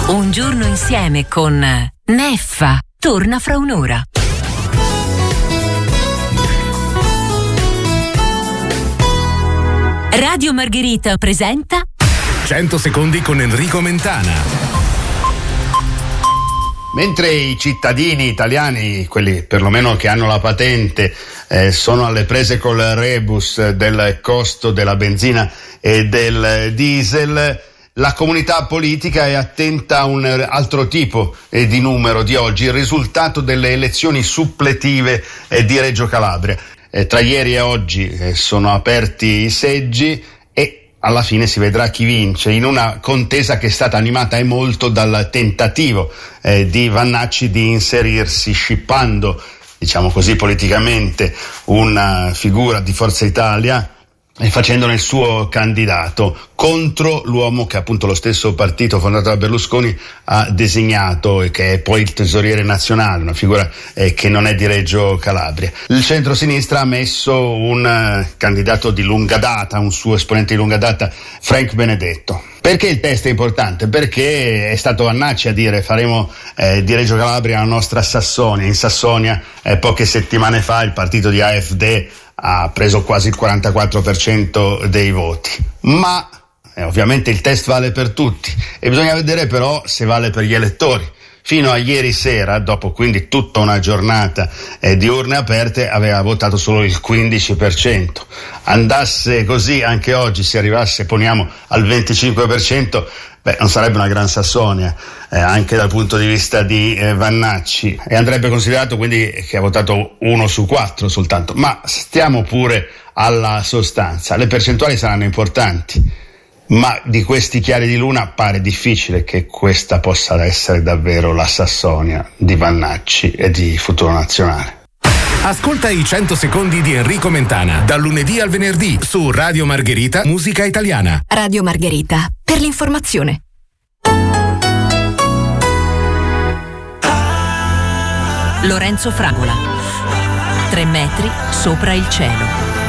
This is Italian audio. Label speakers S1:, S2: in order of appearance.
S1: Un giorno insieme con Neffa. Torna fra un'ora. Radio Margherita presenta
S2: 100 secondi con Enrico Mentana.
S3: Mentre i cittadini italiani, quelli perlomeno che hanno la patente, sono alle prese col rebus del costo della benzina e del diesel, la comunità politica è attenta a un altro tipo di numero di oggi, il risultato delle elezioni suppletive di Reggio Calabria. Tra ieri e oggi sono aperti i seggi e alla fine si vedrà chi vince, in una contesa che è stata animata e molto dal tentativo di Vannacci di inserirsi, scippando, diciamo così politicamente, una figura di Forza Italia e facendone il suo candidato contro l'uomo che appunto lo stesso partito fondato da Berlusconi ha designato e che è poi il tesoriere nazionale, una figura che non è di Reggio Calabria. Il centro-sinistra ha messo un candidato di lunga data, un suo esponente di lunga data, Frank Benedetto. Perché il test è importante? Perché è stato Vannacci a dire faremo di Reggio Calabria la nostra Sassonia. In Sassonia poche settimane fa il partito di AfD ha preso quasi il 44% dei voti, ma ovviamente il test vale per tutti e bisogna vedere però se vale per gli elettori. Fino a ieri sera, dopo quindi tutta una giornata di urne aperte, aveva votato solo il 15%. Andasse così anche oggi, se arrivasse, poniamo, al 25%, non sarebbe una gran Sassonia, anche dal punto di vista di Vannacci, e andrebbe considerato quindi che ha votato 1 su 4 soltanto. Ma stiamo pure alla sostanza, le percentuali saranno importanti, ma di questi chiari di luna pare difficile che questa possa essere davvero la Sassonia di Vannacci e di Futuro Nazionale.
S2: Ascolta i 100 secondi di Enrico Mentana, dal lunedì al venerdì su Radio Margherita Musica Italiana.
S1: Radio Margherita, per l'informazione. Lorenzo Fragola. 3 metri sopra il cielo.